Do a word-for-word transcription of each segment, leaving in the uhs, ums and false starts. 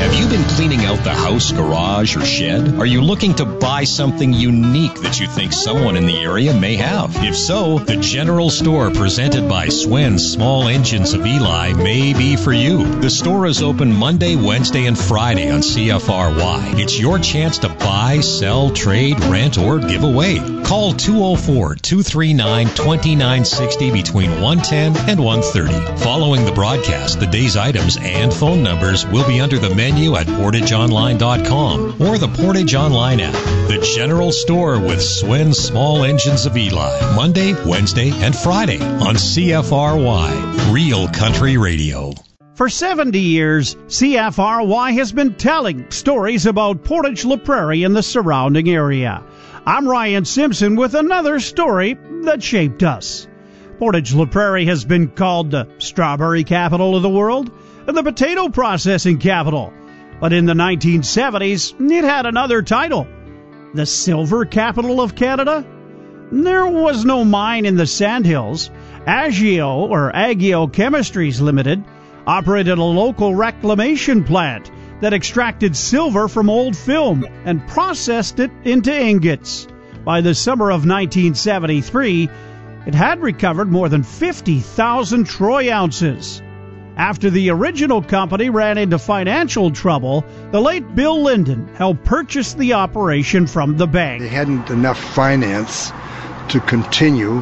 Have you been cleaning out the house, garage, or shed? Are you looking to buy something unique that you think someone in the area may have? If so, the General Store presented by Swen's Small Engines of Eli may be for you. The store is open Monday, Wednesday, and Friday on C F R Y. It's your chance to buy, sell, trade, rent, or give away. Call two oh four, two three nine, two nine six oh between one ten and one thirty. Following the broadcast, the day's items and phone numbers will be under the menu at portage online dot com or the Portage Online app. The General Store with Swen's Small Engines of Eli. Monday, Wednesday, and Friday on C F R Y. Real Country Radio. For seventy years, C F R Y has been telling stories about Portage La Prairie and the surrounding area. I'm Ryan Simpson with another story that shaped us. Portage La Prairie has been called the strawberry capital of the world and the potato processing capital. But in the nineteen seventies, it had another title, the silver capital of Canada. There was no mine in the Sandhills. Agio, or Agio Chemistries Limited, operated a local reclamation plant that extracted silver from old film and processed it into ingots. By the summer of nineteen seventy-three, it had recovered more than fifty thousand troy ounces. After the original company ran into financial trouble, the late Bill Linden helped purchase the operation from the bank. They hadn't enough finance to continue,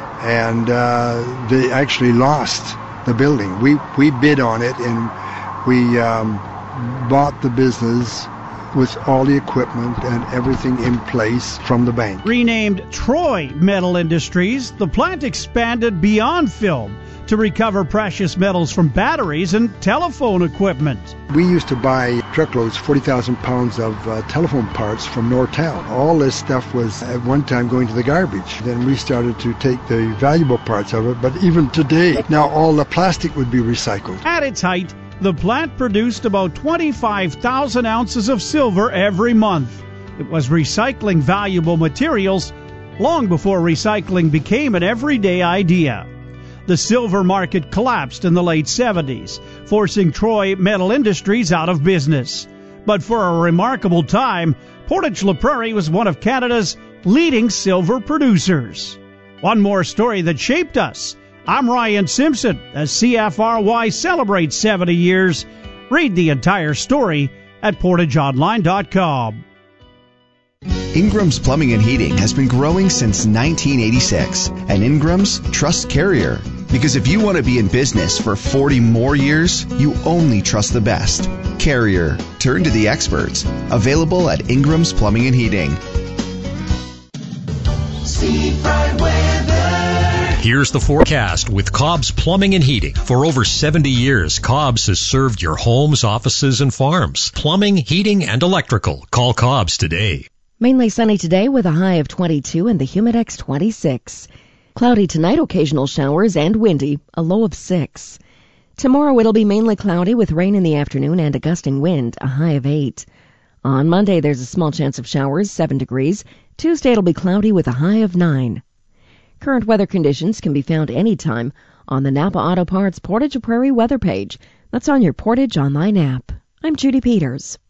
and uh, they actually lost the building. We we bid on it, and we um, bought the business with all the equipment and everything in place from the bank. Renamed Troy Metal Industries, the plant expanded beyond film to recover precious metals from batteries and telephone equipment. We used to buy truckloads, forty thousand pounds of uh, telephone parts from Nortown. All this stuff was at one time going to the garbage. Then we started to take the valuable parts of it, but even today, now all the plastic would be recycled. At its height, the plant produced about twenty-five thousand ounces of silver every month. It was recycling valuable materials long before recycling became an everyday idea. The silver market collapsed in the late seventies, forcing Troy Metal Industries out of business. But for a remarkable time, Portage La Prairie was one of Canada's leading silver producers. One more story that shaped us. I'm Ryan Simpson as C F R Y celebrates seventy years. Read the entire story at portage online dot com. Ingram's Plumbing and Heating has been growing since nineteen eighty-six, and Ingram's trusts Carrier. Because if you want to be in business for forty more years, you only trust the best. Carrier. Turn to the experts. Available at Ingram's Plumbing and Heating. Seafront weather. Here's the forecast with Cobb's Plumbing and Heating. For over seventy years, Cobb's has served your homes, offices, and farms. Plumbing, heating, and electrical. Call Cobb's today. Mainly sunny today with a high of twenty-two and the Humidex twenty-six. Cloudy tonight, occasional showers and windy, a low of six. Tomorrow it'll be mainly cloudy with rain in the afternoon and a gusting wind, a high of eight. On Monday there's a small chance of showers, seven degrees. Tuesday it'll be cloudy with a high of nine. Current weather conditions can be found anytime on the Napa Auto Parts Portage La Prairie weather page. That's on your Portage Online app. I'm Judy Peters.